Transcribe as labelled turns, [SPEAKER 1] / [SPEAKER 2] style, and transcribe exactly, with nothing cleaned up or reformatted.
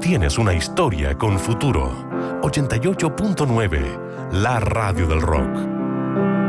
[SPEAKER 1] tienes una historia con futuro. ochenta y ocho punto nueve, la radio del rock.